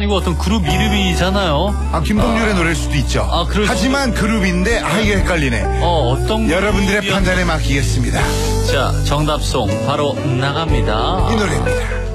아니고 어떤 그룹 이름이잖아요. 아, 김동률의 노래일 수도 있죠. 아, 그럴 하지만 그룹인데, 이게 헷갈리네. 어떤 여러분들의 그룹이었- 판단에 맡기겠습니다. 자, 정답송 바로 나갑니다. 이 노래입니다.